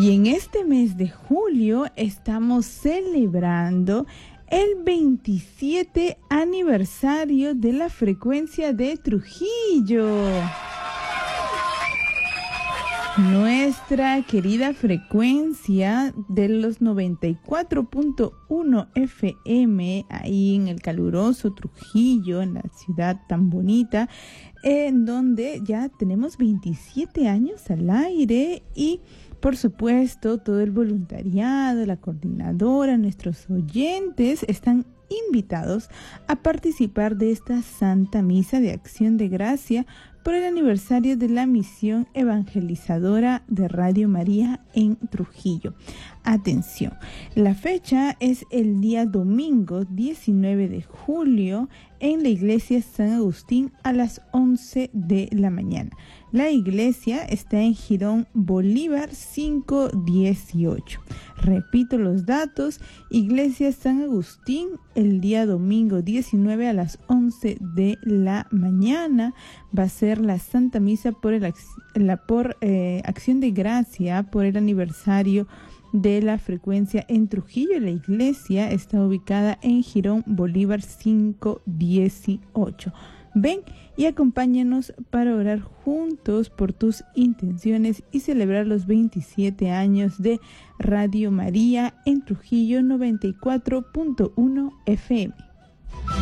Y en este mes de julio estamos celebrando el 27 aniversario de la frecuencia de Trujillo. Nuestra querida frecuencia de los 94.1 FM, ahí en el caluroso Trujillo, en la ciudad tan bonita, en donde ya tenemos 27 años al aire y, por supuesto, todo el voluntariado, la coordinadora, nuestros oyentes están invitados a participar de esta Santa Misa de Acción de Gracia por el aniversario de la misión evangelizadora de Radio María en Trujillo. Atención, la fecha es el día domingo 19 de julio en la iglesia San Agustín a las 11 de la mañana. La iglesia está en Girón Bolívar 518. Repito los datos: iglesia San Agustín, el día domingo 19 a las 11 de la mañana. Va a ser la Santa Misa por Acción de Gracia por el aniversario de la frecuencia en Trujillo. La iglesia está ubicada en Girón Bolívar 518. Ven y acompáñanos para orar juntos por tus intenciones y celebrar los 27 años de Radio María en Trujillo 94.1 FM.